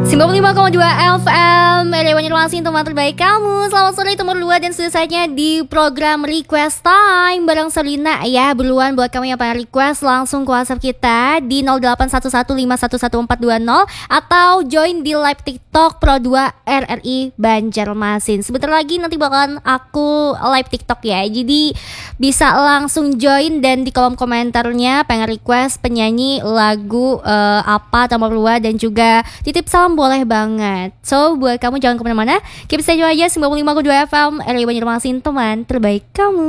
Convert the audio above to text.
95,2 FM Radio Banjarmasin, teman terbaik kamu. Selamat sore, itu nomor 2 dan sudah saatnya di program Request Time bareng Selina ya. Buruan buat kamu yang pengen request langsung ke WhatsApp kita di 0811511420 atau join di live TikTok Pro 2 RRI Banjarmasin. Sebentar lagi nanti bakalan aku live TikTok ya. Jadi bisa langsung join dan di kolom komentarnya pengen request penyanyi lagu apa nomor 2 dan juga titip salam boleh banget. So buat kamu jangan kemana-mana, keep stay aja 95,2 FM RRI Banjarmasin, teman terbaik kamu.